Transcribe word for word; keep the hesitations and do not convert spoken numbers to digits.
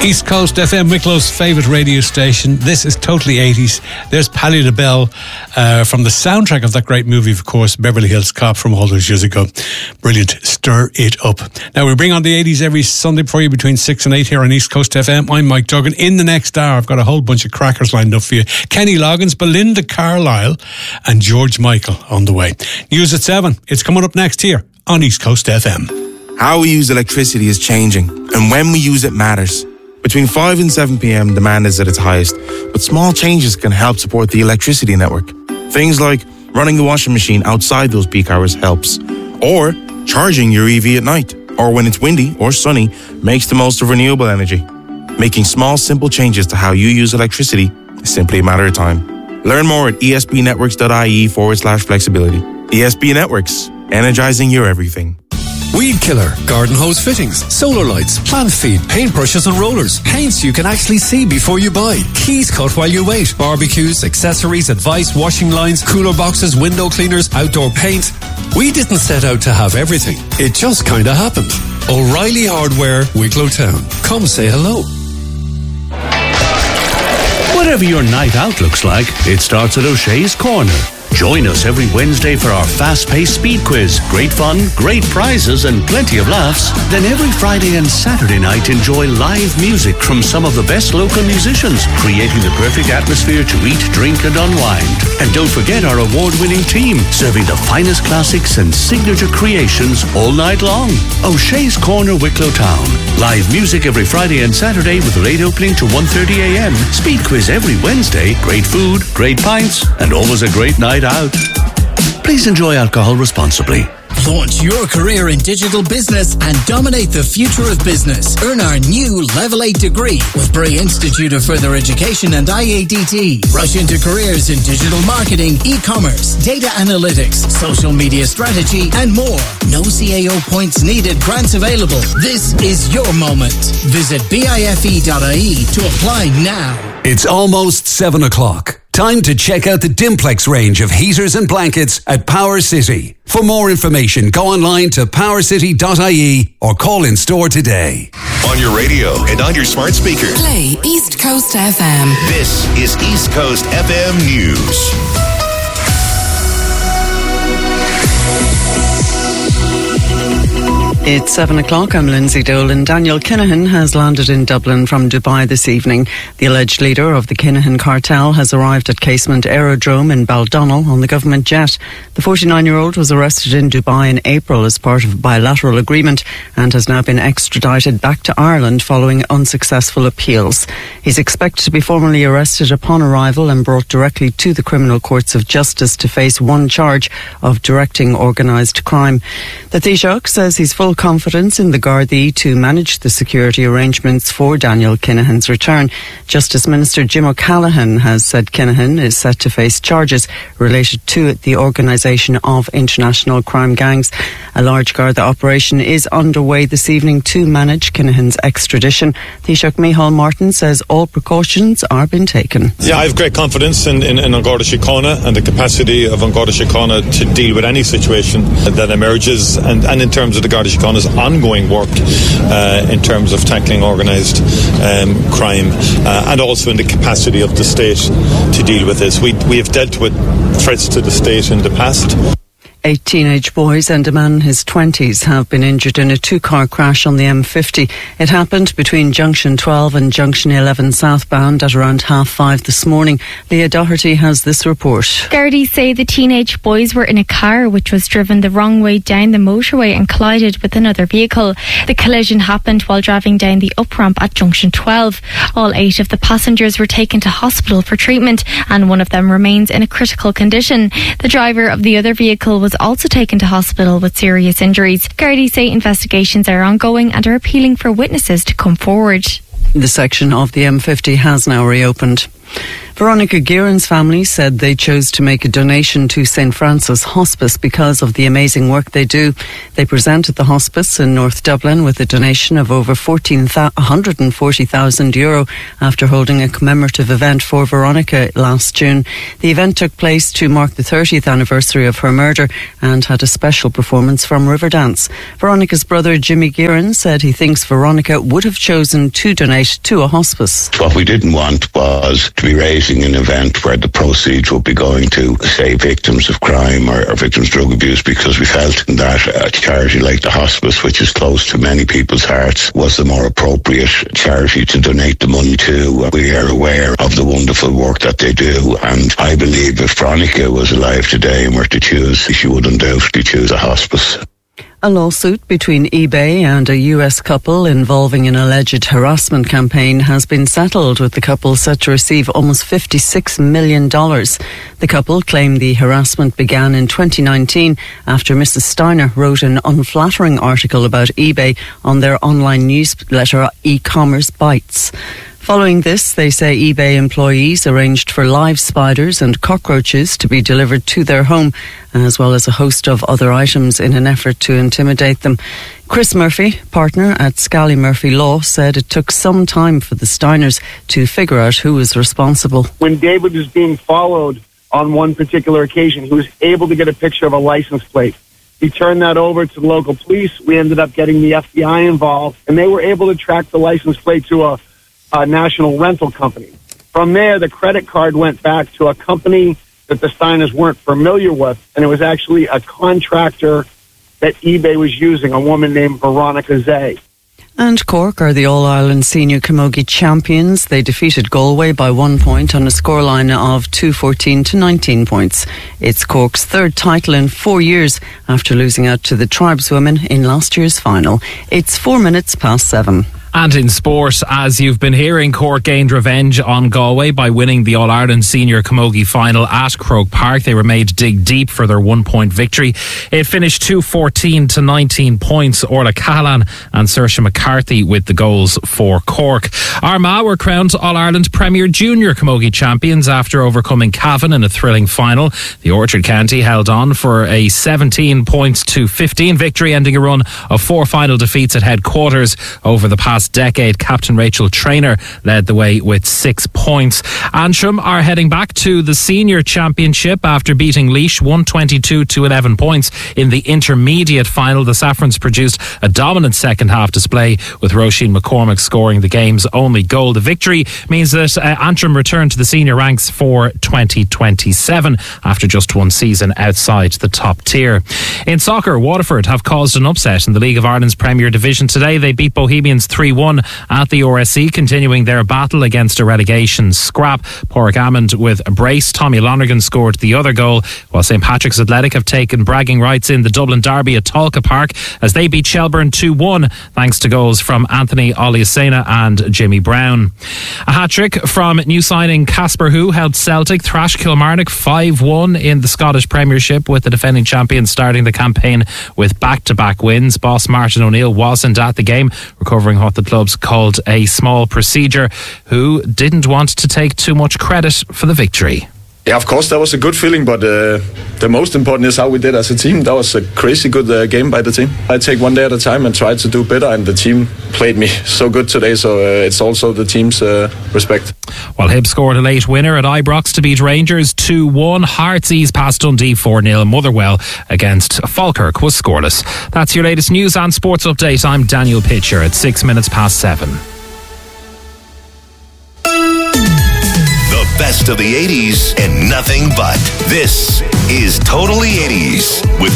East Coast F M, Wicklow's favourite radio station. This is totally eighties. There's Patti LaBelle uh, from the soundtrack of that great movie, of course, Beverly Hills Cop, from all those years ago. Brilliant. Stir it up. Now, we bring on the eighties every Sunday for you between six and eight here on East Coast F M. I'm Mike Duggan. In the next hour, I've got a whole bunch of crackers lined up for you. Kenny Loggins, Belinda Carlisle and George Michael on the way. News at seven. It's coming up next here on East Coast F M. How we use electricity is changing, and when we use it matters. Between five and seven p.m, demand is at its highest, but small changes can help support the electricity network. Things like running the washing machine outside those peak hours helps, or charging your E V at night, or when it's windy or sunny, makes the most of renewable energy. Making small, simple changes to how you use electricity is simply a matter of time. Learn more at espnetworks.ie forward slash flexibility. E S B Networks, energizing your everything. Weed killer, garden hose fittings, solar lights, plant feed, paintbrushes and rollers, paints you can actually see before you buy, keys cut while you wait, barbecues, accessories, advice, washing lines, cooler boxes, window cleaners, outdoor paint. We didn't set out to have everything. It just kinda happened. O'Reilly Hardware, Wicklow Town. Come say hello. Whatever your night out looks like, it starts at O'Shea's Corner. Join us every Wednesday for our fast-paced speed quiz. Great fun, great prizes and plenty of laughs. Then every Friday and Saturday night, enjoy live music from some of the best local musicians, creating the perfect atmosphere to eat, drink and unwind. And don't forget our award-winning team, serving the finest classics and signature creations all night long. O'Shea's Corner, Wicklow Town. Live music every Friday and Saturday with a late opening to one thirty a.m. Speed quiz every Wednesday. Great food, great pints and always a great night out. Please enjoy alcohol responsibly. Launch your career in digital business and dominate the future of business. Earn our new Level eight degree with Bray Institute of Further Education and I A D T. Rush into careers in digital marketing, e-commerce, data analytics, social media strategy, and more. No C A O points needed, grants available. This is your moment. Visit bife dot I E to apply now. It's almost seven o'clock. Time to check out the Dimplex range of heaters and blankets at Power City. For more information, go online to power city dot I E or call in store today. On your radio and on your smart speaker. Play East Coast F M. This is East Coast F M News. It's seven o'clock. I'm Lindsay Dolan. Daniel Kinahan has landed in Dublin from Dubai this evening. The alleged leader of the Kinahan cartel has arrived at Casement Aerodrome in Baldonnel on the government jet. The forty-nine-year-old was arrested in Dubai in April as part of a bilateral agreement and has now been extradited back to Ireland following unsuccessful appeals. He's expected to be formally arrested upon arrival and brought directly to the criminal courts of justice to face one charge of directing organised crime. The Taoiseach says he's full confidence in the Gardaí to manage the security arrangements for Daniel Kinahan's return. Justice Minister Jim O'Callaghan has said Kinahan is set to face charges related to the organisation of international crime gangs. A large Garda operation is underway this evening to manage Kinahan's extradition. Taoiseach Micheál Martin says all precautions are being taken. Yeah, I have great confidence in, in, in An Garda Síochána and the capacity of An Garda Síochána to deal with any situation that emerges, and, and in terms of the Garda Síochána's ongoing work uh, in terms of tackling organised um, crime uh, and also in the capacity of the state to deal with this. We, we have dealt with threats to the state in the past. Eight teenage boys and a man in his twenties have been injured in a two-car crash on the M fifty. It happened between Junction twelve and Junction eleven southbound at around half five this morning. Leah Doherty has this report. Gardaí say the teenage boys were in a car which was driven the wrong way down the motorway and collided with another vehicle. The collision happened while driving down the up-ramp at Junction twelve. All eight of the passengers were taken to hospital for treatment and one of them remains in a critical condition. The driver of the other vehicle was also taken to hospital with serious injuries. Gardaí say investigations are ongoing and are appealing for witnesses to come forward. The section of the M fifty has now reopened. Veronica Guerin's family said they chose to make a donation to Saint Francis Hospice because of the amazing work they do. They presented the hospice in North Dublin with a donation of over one hundred forty thousand euro after holding a commemorative event for Veronica last June. The event took place to mark the thirtieth anniversary of her murder and had a special performance from Riverdance. Veronica's brother Jimmy Guerin said he thinks Veronica would have chosen to donate to a hospice. What we didn't want was to be raising an event where the proceeds would be going to, say, victims of crime or, or victims of drug abuse, because we felt that a charity like the hospice, which is close to many people's hearts, was the more appropriate charity to donate the money to. We are aware of the wonderful work that they do, and I believe if Veronica was alive today and were to choose, she would undoubtedly choose a hospice. A lawsuit between eBay and a U S couple involving an alleged harassment campaign has been settled, with the couple set to receive almost fifty-six million dollars. The couple claim the harassment began in twenty nineteen after Missus Steiner wrote an unflattering article about eBay on their online newsletter E-Commerce Bites. Following this, they say eBay employees arranged for live spiders and cockroaches to be delivered to their home, as well as a host of other items in an effort to intimidate them. Chris Murphy, partner at Scally Murphy Law, said it took some time for the Steiners to figure out who was responsible. When David was being followed on one particular occasion, he was able to get a picture of a license plate. He turned that over to the local police. We ended up getting the F B I involved, and they were able to track the license plate to a a national rental company. From there, the credit card went back to a company that the Steiners weren't familiar with, and it was actually a contractor that eBay was using, a woman named Veronica Zay. And Cork are the All-Ireland Senior Camogie champions. They defeated Galway by one point on a scoreline of two fourteen to nineteen points. It's Cork's third title in four years after losing out to the Tribeswomen in last year's final. It's four minutes past seven. And in sport, as you've been hearing, Cork gained revenge on Galway by winning the All-Ireland Senior Camogie final at Croke Park. They were made to dig deep for their one-point victory. It finished two fourteen to nineteen points. Orla Cahalane and Saoirse McCarthy with the goals for Cork. Armagh were crowned All-Ireland Premier Junior Camogie champions after overcoming Cavan in a thrilling final. The Orchard County held on for a seventeen points to fifteen victory, ending a run of four final defeats at headquarters over the past decade. Captain Rachel Traynor led the way with six points. Antrim are heading back to the senior championship after beating Laois one twenty-two to eleven points in the intermediate final. The Saffrons produced a dominant second half display, with Roisin McCormick scoring the game's only goal. The victory means that uh, Antrim return to the senior ranks for twenty twenty-seven after just one season outside the top tier. In soccer, Waterford have caused an upset in the League of Ireland's Premier Division today. They beat Bohemians three one at the R S E, continuing their battle against a relegation scrap. Porrick Ammond with a brace. Tommy Lonergan scored the other goal, while St Patrick's Athletic have taken bragging rights in the Dublin Derby at Talca Park as they beat Shelburne two one thanks to goals from Anthony Oliasena and Jimmy Brown. A hat-trick from new signing Casper Hu helped Celtic thrash Kilmarnock five one in the Scottish Premiership, with the defending champions starting the campaign with back-to-back wins. Boss Martin O'Neill wasn't at the game, recovering what the clubs called a small procedure. Who didn't want to take too much credit for the victory. Yeah, of course, that was a good feeling, but uh, the most important is how we did as a team. That was a crazy good uh, game by the team. I take one day at a time and try to do better, and the team played me so good today, so uh, it's also the team's uh, respect. While Hibs scored a late winner at Ibrox to beat Rangers two one, Hearts eased past Dundee four nil. Motherwell against Falkirk was scoreless. That's your latest news and sports update. I'm Daniel Pitcher at six minutes past seven. Best of the eighties and nothing but. This is Totally eighties with